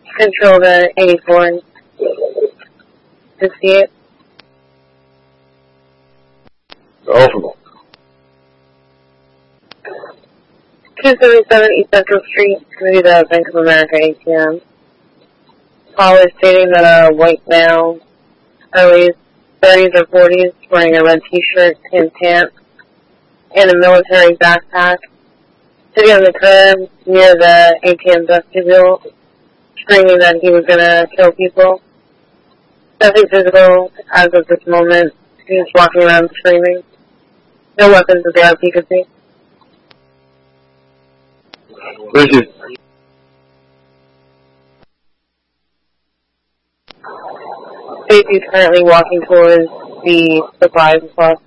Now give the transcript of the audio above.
Control the 84 and 68. Ultimate. 277 East Central Street, going to be the Bank of America ATM. Caller stating that a white male, early 30s or 40s, wearing a red t-shirt, tan pants, and a military backpack, sitting on the curb near the ATM vestibule, screaming that he was going to kill people. Nothing physical as of this moment. He was walking around screaming. No weapons as far as he could see. Thank you. Stacy's currently walking towards the supplies box.